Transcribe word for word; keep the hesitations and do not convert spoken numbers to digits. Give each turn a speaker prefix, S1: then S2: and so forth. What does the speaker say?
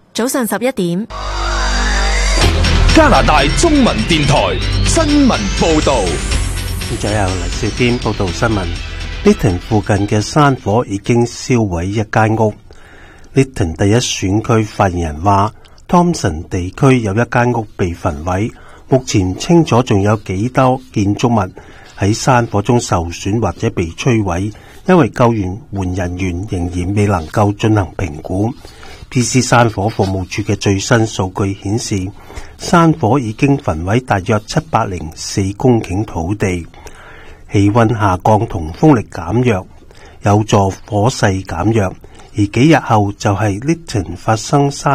S1: 早上十一點，
S2: 加拿大中文電台新聞報道。
S3: 現在由黎少堅報道新聞。Lytton 附近嘅山火已經燒毀一間屋。Lytton 第一選區發言人話，Thompson 地區有一間屋被焚毀，目前清楚仲有幾多建築物喺山火中受損或者被摧毀，因為救援援人員仍然未能夠進行評估。B C 山火服務處嘅最新數據顯示，山火已經焚毀大約七百零四公頃土地，氣溫下降同風力減弱，有助火勢減弱。而幾日後就係 Lytton 發生山